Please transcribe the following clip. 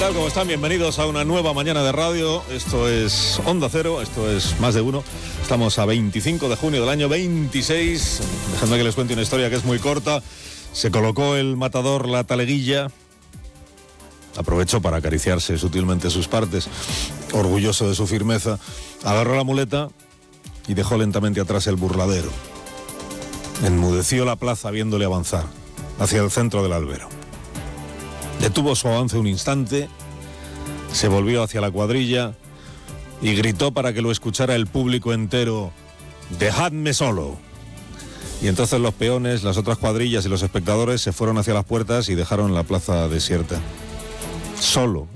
tal? ¿Cómo están? Bienvenidos a una nueva mañana de radio. Esto es Onda Cero, esto es Más de Uno. Estamos a 25 de junio del año 26. Dejadme que les cuente una historia que es muy corta. Se colocó el matador la taleguilla. Aprovechó para acariciarse sutilmente sus partes. Orgulloso de su firmeza, agarró la muleta y dejó lentamente atrás el burladero. Enmudeció la plaza viéndole avanzar hacia el centro del albero. Detuvo su avance un instante, se volvió hacia la cuadrilla y gritó para que lo escuchara el público entero: «¡Dejadme solo!». Y entonces los peones, las otras cuadrillas y los espectadores se fueron hacia las puertas y dejaron la plaza desierta. Solo